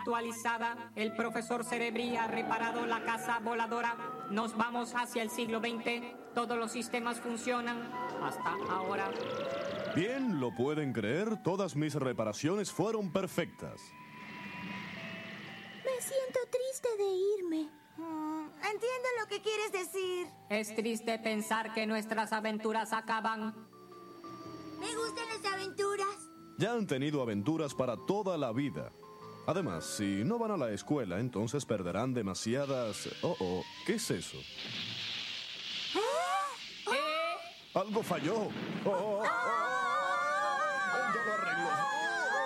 actualizada. El profesor Cerebri ha reparado la casa voladora. Nos vamos hacia el siglo XX. Todos los sistemas funcionan hasta ahora. Bien, lo pueden creer, todas mis reparaciones fueron perfectas. Me siento triste de irme. Entiendo lo que quieres decir. Es triste pensar que nuestras aventuras acaban. Me gustan las aventuras. Ya han tenido aventuras para toda la vida. Además, si no van a la escuela, entonces perderán demasiadas... ¿qué es eso? Algo falló.